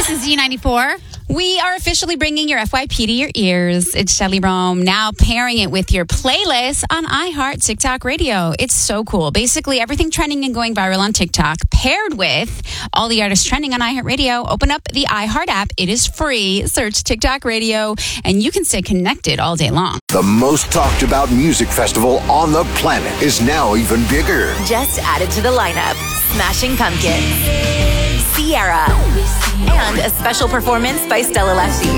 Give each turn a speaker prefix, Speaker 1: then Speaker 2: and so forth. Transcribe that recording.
Speaker 1: This is Z94.
Speaker 2: We are officially bringing your FYP to your ears. It's Shelly Rome, now pairing it with your playlist on iHeart TikTok Radio. It's so cool. Basically, everything trending and going viral on TikTok, paired with all the artists trending on iHeart Radio. Open up the iHeart app. It is free. Search TikTok Radio, and you can stay connected all day long.
Speaker 3: The most talked about music festival on the planet is now even bigger.
Speaker 4: Just added to the lineup, Smashing Pumpkins, Sierra, and a special performance by Stella Lefty.